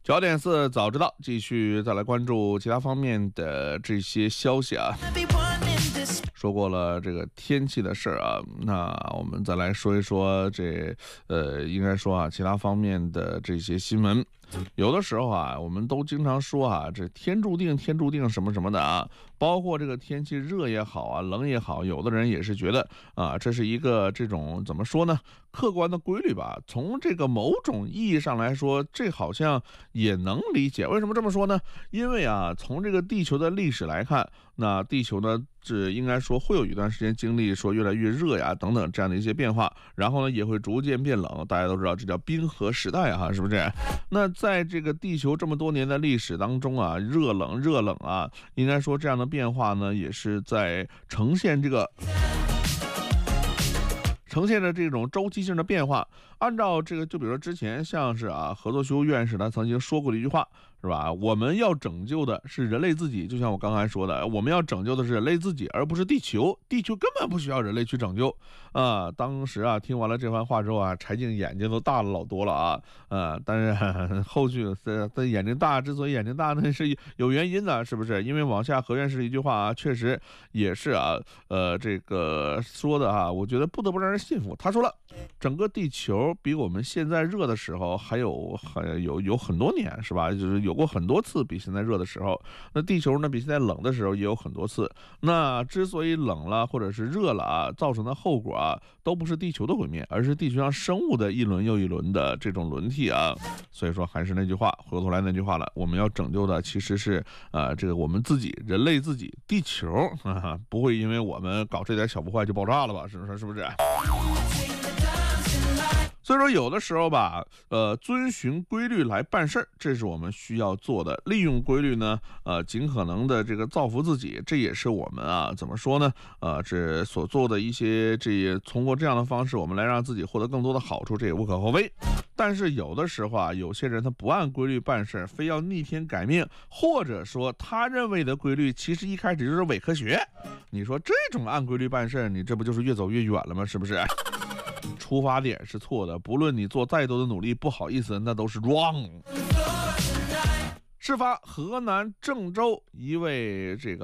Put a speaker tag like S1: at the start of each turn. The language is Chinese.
S1: 9:04早知道，继续再来关注其他方面的这些消息啊。说过了这个天气的事儿啊，那我们再来说一说应该说啊，其他方面的这些新闻。有的时候啊，我们都经常说啊，这天注定什么什么的啊，包括这个天气热也好啊，冷也好，有的人也是觉得啊，这是一个这种怎么说呢，客观的规律吧。从这个某种意义上来说，这好像也能理解。为什么这么说呢？因为啊，从这个地球的历史来看，那地球呢，这应该说会有一段时间经历说越来越热呀等等这样的一些变化，然后呢也会逐渐变冷。大家都知道这叫冰河时代啊，是不是？那在这个地球这么多年的历史当中啊，热冷啊，应该说这样的变化呢，也是在呈现着这种周期性的变化。按照这个，就比如说之前像是啊，何作修院士他曾经说过的一句话，是吧？我们要拯救的是人类自己，就像我刚才说的，我们要拯救的是人类自己，而不是地球。地球根本不需要人类去拯救啊！当时啊，听完了这番话之后啊，柴静眼睛都大了老多了啊！但是后续他眼睛大，之所以眼睛大呢，是有原因的，是不是？因为往下何院士一句话啊，确实也是啊，这个说的啊，我觉得不得不让人信服。他说了，整个地球比我们现在热的时候还有很多年，是吧？就是有过很多次比现在热的时候。那地球呢，比现在冷的时候也有很多次。那之所以冷了或者是热了啊，造成的后果啊，都不是地球的毁灭，而是地球上生物的一轮又一轮的这种轮替啊。所以说还是那句话，回过头来那句话了，我们要拯救的其实是这个我们自己，人类自己，地球不会因为我们搞这点小不坏就爆炸了吧？是不是？所以说有的时候吧，遵循规律来办事儿，这是我们需要做的。利用规律呢，尽可能的这个造福自己，这也是我们啊怎么说呢？这所做的一些，这也通过这样的方式，我们来让自己获得更多的好处，这也无可厚非。但是有的时候啊，有些人他不按规律办事，非要逆天改命，或者说他认为的规律，其实一开始就是伪科学。你说这种按规律办事，你这不就是越走越远了吗？是不是？出发点是错的，不论你做再多的努力，不好意思，那都是 wrong。事发河南郑州，一位这个